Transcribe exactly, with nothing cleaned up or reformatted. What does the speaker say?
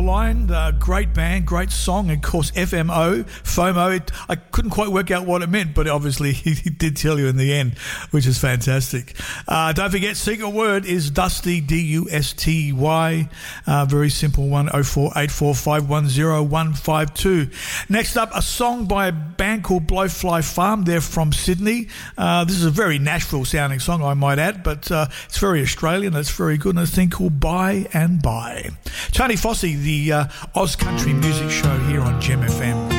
Line, uh, great band, great song, and of course F M O, FOMO. It, I couldn't quite work out what it meant, but obviously he, he did tell you in the end, which is fantastic. Uh, don't forget, secret word is Dusty, D U S T Y. Uh, very simple one, oh four eight four five one oh one five two. Next up, a song by a band called Blowfly Farm. They're from Sydney. Uh, this is a very Nashville sounding song, I might add, but uh, it's very Australian. It's very good, and a thing called By and By. Tony Fossey, the uh, Oz Country Music Show here on Gem F M.